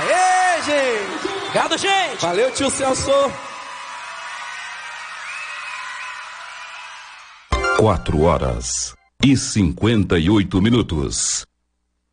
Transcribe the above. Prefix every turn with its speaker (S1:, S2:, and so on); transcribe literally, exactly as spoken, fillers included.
S1: Aê, gente!
S2: Obrigado, gente!
S1: Valeu, tio Celso!
S3: Quatro horas e cinquenta e oito minutos.